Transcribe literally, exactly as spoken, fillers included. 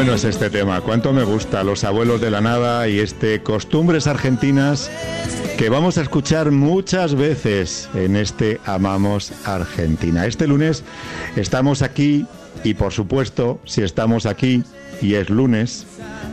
bueno es este tema, cuánto me gusta, Los Abuelos de la Nada y este Costumbres Argentinas que vamos a escuchar muchas veces en este Amamos Argentina. Este lunes estamos aquí y por supuesto, si estamos aquí y es lunes,